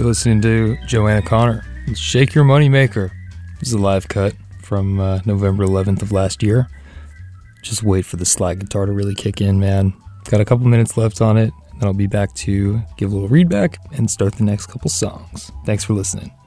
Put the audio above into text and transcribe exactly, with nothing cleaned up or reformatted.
You're listening to Joanna Connor. Shake Your Moneymaker. This is a live cut from uh, November eleventh of last year. Just wait for the slide guitar to really kick in, man. Got a couple minutes left on it, and then I'll be back to give a little readback and start the next couple songs. Thanks for listening.